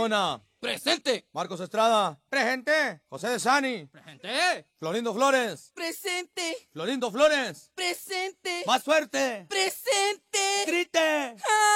Cardona. Presente. Marcos Estrada. Presente. José de Sani. Presente. Florindo Flores. Presente. Florindo Flores. Presente. Más fuerte. Presente. Grite. ¡Ah!